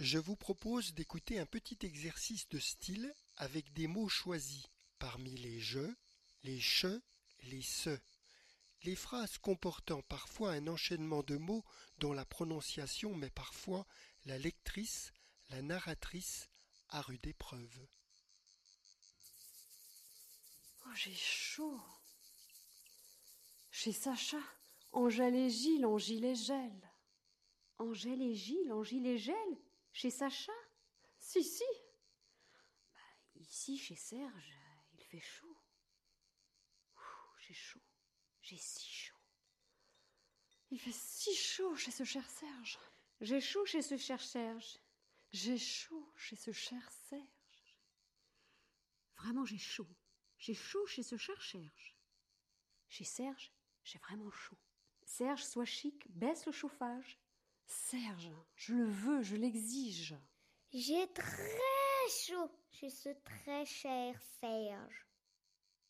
Je vous propose d'écouter un petit exercice de style avec des mots choisis parmi les je, les che, les se. Les phrases comportant parfois un enchaînement de mots dont la prononciation met parfois la lectrice, la narratrice à rude épreuve. Oh, j'ai chaud. Chez Sacha, Angèle et Gilles en gilet gel. Angèle et Gilles en gilet gel chez Sacha? Si. Ici, chez Serge, il fait chaud. J'ai chaud. J'ai si chaud. Il fait si chaud chez ce cher Serge. J'ai chaud chez ce cher Serge. J'ai chaud chez ce cher Serge. Vraiment, j'ai chaud. J'ai chaud chez ce cher Serge. Chez Serge, j'ai vraiment chaud. Serge, sois chic, baisse le chauffage. Serge, je le veux, je l'exige. J'ai très chaud chez ce très cher Serge.